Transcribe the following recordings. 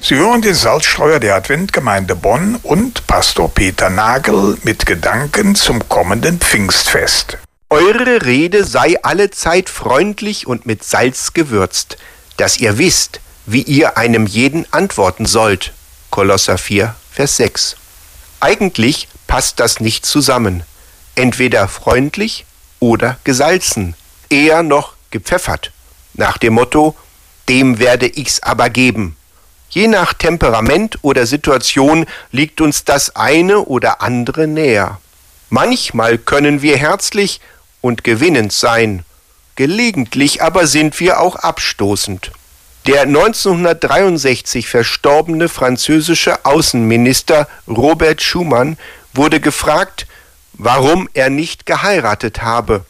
Sie hören den Salzstreuer der Adventgemeinde Bonn und Pastor Peter Nagel mit Gedanken zum kommenden Pfingstfest. Eure Rede sei allezeit freundlich und mit Salz gewürzt, dass ihr wisst, wie ihr einem jeden antworten sollt. Kolosser 4, Vers 6. Eigentlich passt das nicht zusammen. Entweder freundlich oder gesalzen, eher noch gepfeffert. Nach dem Motto, dem werde ich's aber geben. Je nach Temperament oder Situation liegt uns das eine oder andere näher. Manchmal können wir herzlich und gewinnend sein, gelegentlich aber sind wir auch abstoßend. Der 1963 verstorbene französische Außenminister Robert Schuman wurde gefragt, warum er nicht geheiratet habe.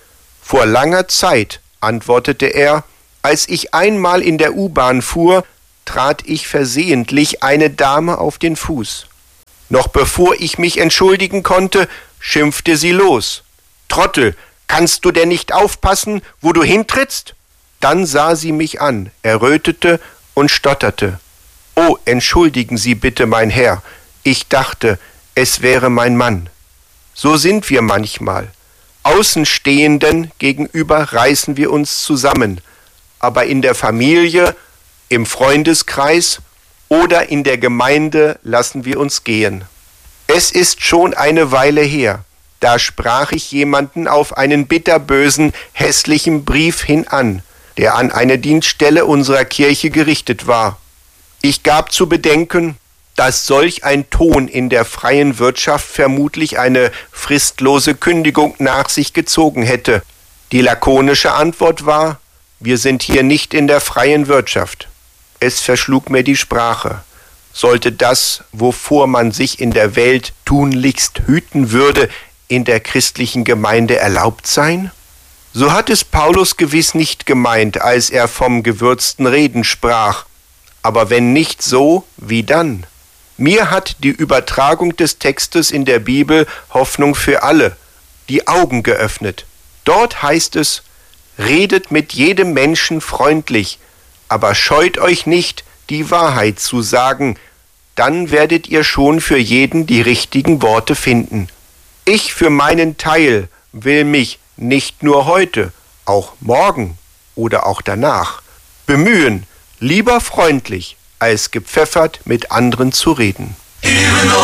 Vor langer Zeit, antwortete er, als ich einmal in der U-Bahn fuhr, trat ich versehentlich eine Dame auf den Fuß. Noch bevor ich mich entschuldigen konnte, schimpfte sie los. Trottel, kannst du denn nicht aufpassen, wo du hintrittst? Dann sah sie mich an, errötete und stotterte. Oh, entschuldigen Sie bitte, mein Herr, ich dachte, es wäre mein Mann. So sind wir manchmal. Außenstehenden gegenüber reißen wir uns zusammen, aber in der Familie, im Freundeskreis oder in der Gemeinde lassen wir uns gehen. Es ist schon eine Weile her, da sprach ich jemanden auf einen bitterbösen, hässlichen Brief hin an, der an eine Dienststelle unserer Kirche gerichtet war. Ich gab zu bedenken, dass solch ein Ton in der freien Wirtschaft vermutlich eine fristlose Kündigung nach sich gezogen hätte. Die lakonische Antwort war, wir sind hier nicht in der freien Wirtschaft. Es verschlug mir die Sprache. Sollte das, wovor man sich in der Welt tunlichst hüten würde, in der christlichen Gemeinde erlaubt sein? So hat es Paulus gewiss nicht gemeint, als er vom gewürzten Reden sprach. Aber wenn nicht so, wie dann? Mir hat die Übertragung des Textes in der Bibel Hoffnung für alle, die Augen geöffnet. Dort heißt es, redet mit jedem Menschen freundlich, aber scheut euch nicht, die Wahrheit zu sagen, dann werdet ihr schon für jeden die richtigen Worte finden. Ich für meinen Teil will mich nicht nur heute, auch morgen oder auch danach bemühen, lieber freundlich als gepfeffert mit anderen zu reden.